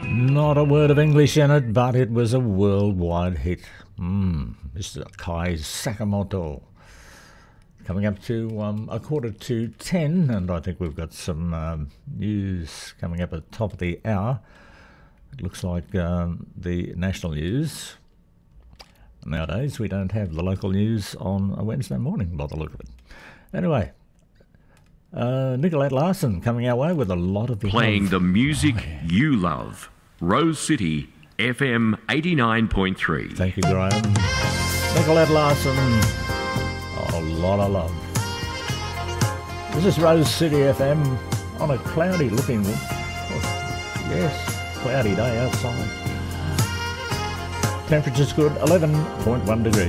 Not a word of English in it, but it was a worldwide hit. Mr. Kai Sakamoto. Coming up to 9:45, and I think we've got some news coming up at the top of the hour. It looks like the national news. Nowadays, we don't have the local news on a Wednesday morning by the look of it. Anyway, Nicolette Larson coming our way with a lot of playing the music you love. Rose City FM 89.3. Thank you, Graham. Nicolette Larson, a lot of love. This is Rose City FM on a cloudy looking, cloudy day outside. Temperature's good, 11.1 degrees.